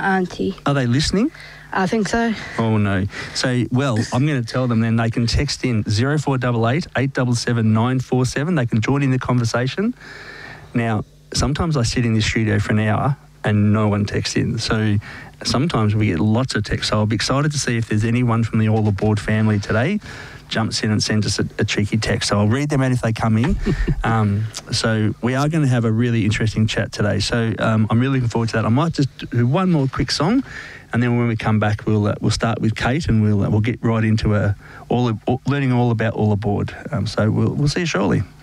auntie. Are they listening? I think so. Oh, no. So, well, I'm going to tell them then they can text in 0488 877 947. They can join in the conversation. Now, sometimes I sit in this studio for an hour and no one texts in. So sometimes we get lots of texts. So I'll be excited to see if there's anyone from the All Aboard family today jumps in and sends us a cheeky text. So I'll read them out if they come in. So we are going to have a really interesting chat today. So I'm really looking forward to that. I might just do one more quick song, and then when we come back, we'll start with Kate, and we'll get right into learning all about All Aboard. So we'll see you shortly.